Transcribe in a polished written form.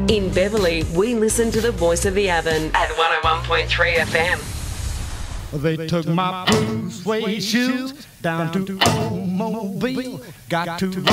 In Beverly, we listen to the voice of the Avon at 101.3 FM. They took my blue suede shoes down to Old Mobile. Got to